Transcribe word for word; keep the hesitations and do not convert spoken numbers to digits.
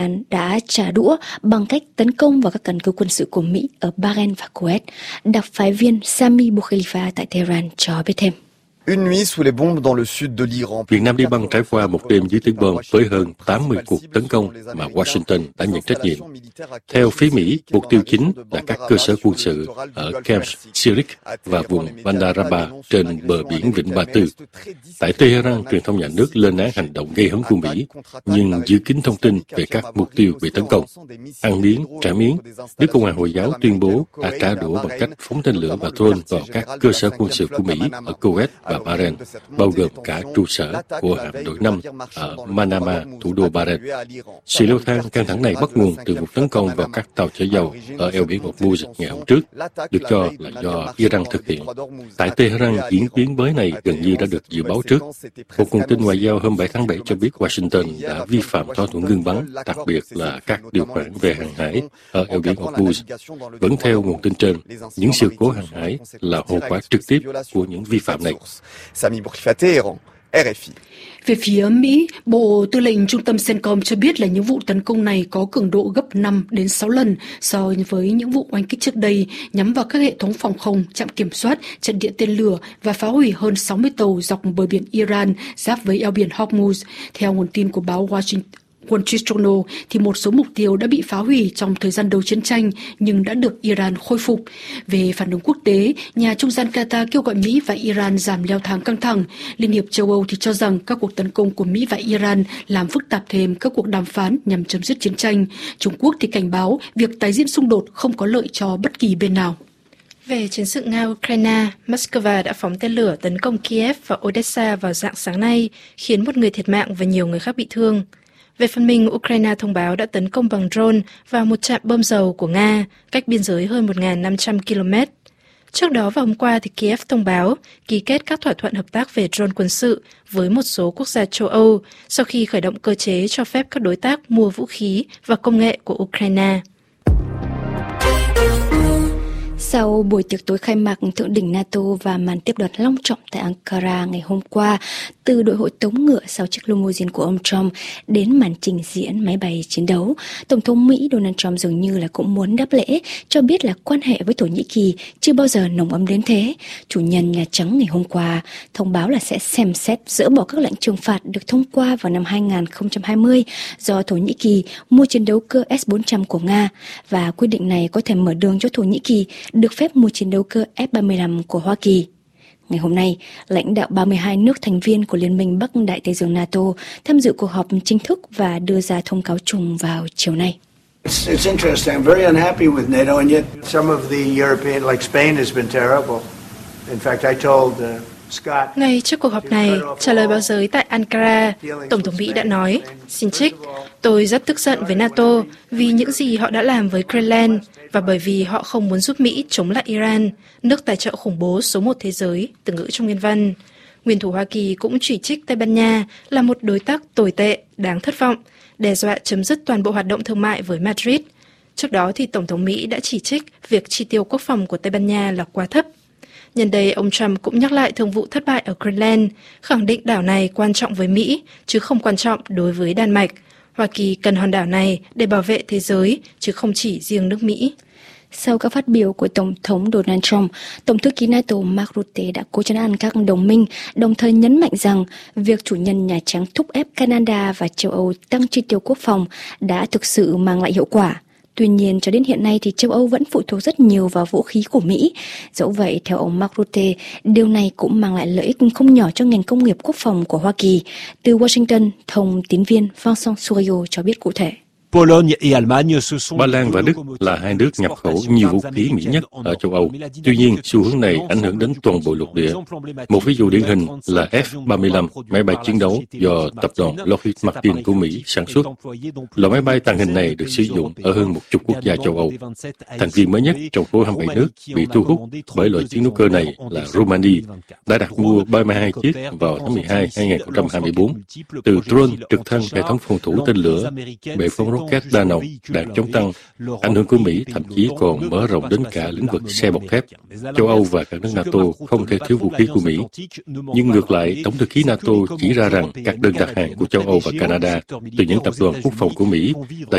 đã trả đũa bằng cách tấn công vào các căn cứ quân sự của Mỹ ở Bahrain và Kuwait. Đặc phái viên Sami Boukhelifa tại Tehran cho biết thêm. Việt Nam đi băng trải qua một đêm dưới tiếng bom với hơn tám mươi cuộc tấn công mà Washington đã nhận trách nhiệm. Theo phía Mỹ, mục tiêu chính là các cơ sở quân sự ở Camp Sirik và vùng Bandar Rabah trên bờ biển Vịnh Ba Tư. Tại Tehran, truyền thông nhà nước lên án hành động gây hấn của Mỹ, nhưng giữ kín thông tin về các mục tiêu bị tấn công. Ăn miếng, trả miếng, Đức Cộng hòa Hồi giáo tuyên bố đã trả đũa bằng cách phóng tên lửa và drone vào các cơ sở quân sự của Mỹ ở Kuwait và Bahrain, bao gồm cả trụ sở của hạm đội năm ở Manama, thủ đô Bahrain. Sự leo thang căng thẳng này bắt nguồn từ vụ tấn công vào các tàu chở dầu ở eo biển Hormuz ngày hôm trước, được cho là do Iran thực hiện. Tại Tehran, diễn biến mới này gần như đã được dự báo trước. Một nguồn tin ngoại giao hôm bảy tháng bảy cho biết Washington đã vi phạm thỏa thuận ngưng bắn, đặc biệt là các điều khoản về hàng hải ở eo biển Hormuz. Vẫn theo nguồn tin trên, những sự cố hàng hải là hậu quả trực tiếp của những vi phạm này. Về phía Mỹ, Bộ Tư lệnh Trung tâm CENTCOM cho biết là những vụ tấn công này có cường độ gấp năm đến sáu lần so với những vụ oanh kích trước đây nhắm vào các hệ thống phòng không, trạm kiểm soát, trận địa tên lửa và phá hủy hơn sáu mươi tàu dọc bờ biển Iran giáp với eo biển Hormuz. Theo nguồn tin của báo Washington Wall Street Journal, thì một số mục tiêu đã bị phá hủy trong thời gian đầu chiến tranh nhưng đã được Iran khôi phục. Về phản ứng quốc tế, nhà trung gian Qatar kêu gọi Mỹ và Iran giảm leo thang căng thẳng. Liên hiệp châu Âu thì cho rằng các cuộc tấn công của Mỹ và Iran làm phức tạp thêm các cuộc đàm phán nhằm chấm dứt chiến tranh. Trung Quốc thì cảnh báo việc tái diễn xung đột không có lợi cho bất kỳ bên nào. Về chiến sự Nga-Ukraine, Moscow đã phóng tên lửa tấn công Kiev và Odessa vào rạng sáng nay, khiến một người thiệt mạng và nhiều người khác bị thương. Về phần mình, Ukraine thông báo đã tấn công bằng drone vào một trạm bơm dầu của Nga, cách biên giới hơn một nghìn năm trăm ki lô mét. Trước đó vào hôm qua, thì Kiev thông báo ký kết các thỏa thuận hợp tác về drone quân sự với một số quốc gia châu Âu sau khi khởi động cơ chế cho phép các đối tác mua vũ khí và công nghệ của Ukraine. Sau buổi tiệc tối khai mạc thượng đỉnh NATO và màn tiếp đón long trọng tại Ankara ngày hôm qua, từ đội hội tống ngựa sau chiếc limousine của ông Trump đến màn trình diễn máy bay chiến đấu, Tổng thống Mỹ Donald Trump dường như là cũng muốn đáp lễ, cho biết là quan hệ với Thổ Nhĩ Kỳ chưa bao giờ nồng ấm đến thế. Chủ nhân Nhà Trắng ngày hôm qua thông báo là sẽ xem xét dỡ bỏ các lệnh trừng phạt được thông qua vào năm hai nghìn không trăm hai mươi do Thổ Nhĩ Kỳ mua chiến đấu cơ S bốn trăm của Nga, và quyết định này có thể mở đường cho Thổ Nhĩ Kỳ được phép mua chiến đấu cơ F ba mươi lăm của Hoa Kỳ. Ngày hôm nay, lãnh đạo ba mươi hai nước thành viên của Liên minh Bắc Đại Tây Dương NATO tham dự cuộc họp chính thức và đưa ra thông cáo chung vào chiều nay. It's, it's interesting. I'm very unhappy with NATO, and yet some of the European, like Spain, has been terrible. In fact, I told uh, Scott. Ngay trước cuộc họp này, trả lời báo giới tại Ankara, Tổng thống Mỹ đã nói, xin trích, tôi rất tức giận với NATO vì những gì họ đã làm với Greenland và bởi vì họ không muốn giúp Mỹ chống lại Iran, nước tài trợ khủng bố số một thế giới, từ ngữ trong nguyên văn. Nguyên thủ Hoa Kỳ cũng chỉ trích Tây Ban Nha là một đối tác tồi tệ, đáng thất vọng, đe dọa chấm dứt toàn bộ hoạt động thương mại với Madrid. Trước đó thì Tổng thống Mỹ đã chỉ trích việc chi tiêu quốc phòng của Tây Ban Nha là quá thấp. Nhân đây, ông Trump cũng nhắc lại thương vụ thất bại ở Greenland, khẳng định đảo này quan trọng với Mỹ, chứ không quan trọng đối với Đan Mạch. Hoa Kỳ cần hòn đảo này để bảo vệ thế giới, chứ không chỉ riêng nước Mỹ. Sau các phát biểu của Tổng thống Donald Trump, Tổng thư ký NATO Mark Rutte đã cố trấn an các đồng minh, đồng thời nhấn mạnh rằng việc chủ nhân Nhà Trắng thúc ép Canada và châu Âu tăng chi tiêu quốc phòng đã thực sự mang lại hiệu quả. Tuy nhiên, cho đến hiện nay thì châu Âu vẫn phụ thuộc rất nhiều vào vũ khí của Mỹ. Dẫu vậy, theo ông Mark Rutte, điều này cũng mang lại lợi ích không nhỏ cho ngành công nghiệp quốc phòng của Hoa Kỳ. Từ Washington, thông tín viên Vincent Surio cho biết cụ thể. Ba Lan và Đức là hai nước nhập khẩu nhiều vũ khí Mỹ nhất ở châu Âu. Tuy nhiên, xu hướng này ảnh hưởng đến toàn bộ lục địa. Một ví dụ điển hình là F ba mươi lăm, máy bay chiến đấu do tập đoàn Lockheed Martin của Mỹ sản xuất. Loại máy bay tàng hình này được sử dụng ở hơn một chục quốc gia châu Âu. Thành viên mới nhất trong khối hai mươi bảy nước bị thu hút bởi loại chiến đấu cơ này là Romania, đã đặt mua ba mươi hai chiếc vào tháng mười hai năm hai nghìn không trăm hai mươi tư. Từ drone, trực thăng, hệ thống phòng thủ tên lửa, bệ phóng rocket đa nòng, đạn chống tăng, ảnh hưởng của Mỹ thậm chí còn mở rộng đến cả lĩnh vực xe bọc thép. Châu Âu và các nước NATO không thể thiếu vũ khí của Mỹ. Nhưng ngược lại, Tổng thư ký NATO chỉ ra rằng các đơn đặt hàng của châu Âu và Canada từ những tập đoàn quốc phòng của Mỹ đã